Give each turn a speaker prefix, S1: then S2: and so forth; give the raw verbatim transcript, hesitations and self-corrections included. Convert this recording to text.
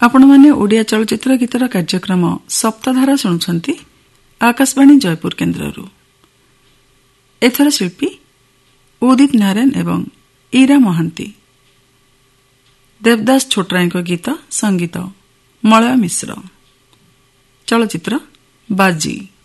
S1: ଆପଣମାନେ ଓଡ଼ିଆ ଚଳଚ୍ଚିତ୍ର ଗୀତର କାର୍ଯ୍ୟକ୍ରମ ସପ୍ତଧାରା ଶୁଣୁଛନ୍ତି ଆକାଶବାଣୀ ଜୟପୁର କେନ୍ଦ୍ରରୁ। ଏଥର ଶିଳ୍ପୀ ଉଦିତ ନାରାୟଣ ଏବଂ ଇରା ମହାନ୍ତି। ଦେବଦାସ ଛୋଟରାୟଙ୍କ ଗୀତ, ସଙ୍ଗୀତ ମଳୟ ମିଶ୍ର। ଚଳଚ୍ଚିତ୍ର ବାଜି।